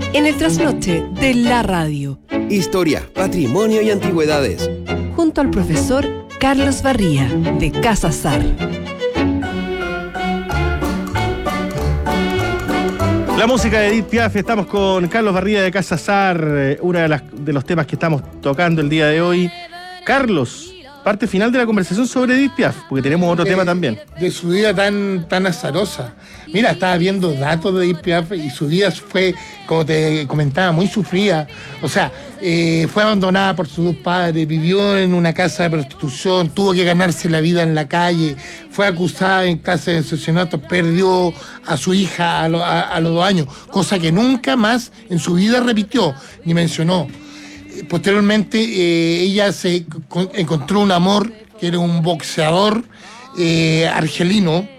en el trasnoche de la radio. Historia, patrimonio y antigüedades. Junto al profesor Carlos Barría, de Casa Sar. La música de Edith Piaf, estamos con Carlos Barría de Casa Sar, uno de los temas que estamos tocando el día de hoy. Carlos, parte final de la conversación sobre Edith Piaf, porque tenemos otro tema también. De su vida tan azarosa. Mira, estaba viendo datos de Edith Piaf y su vida fue, como te comentaba, muy sufrida. O sea, fue abandonada por sus dos padres, vivió en una casa de prostitución, tuvo que ganarse la vida en la calle, fue acusada en clase de asesinato, perdió a su hija a los 2 años, cosa que nunca más en su vida repitió ni mencionó. Posteriormente ella se encontró un amor que era un boxeador argelino,